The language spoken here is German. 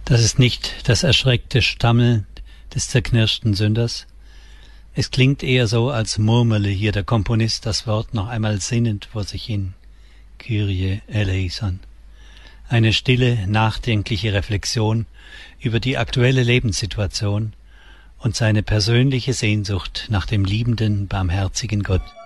Das ist nicht das erschreckte Stammeln des zerknirschten Sünders. Es klingt eher so, als murmele hier der Komponist das Wort noch einmal sinnend vor sich hin. Kyrie eleison. Eine stille, nachdenkliche Reflexion über die aktuelle Lebenssituation und seine persönliche Sehnsucht nach dem liebenden, barmherzigen Gott.